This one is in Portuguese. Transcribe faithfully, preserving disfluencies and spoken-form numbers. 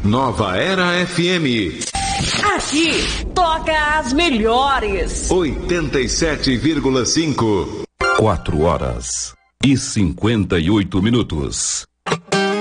Nova Era F M. Aqui toca as melhores. oitenta e sete vírgula cinco. Quatro horas e cinquenta e oito minutos.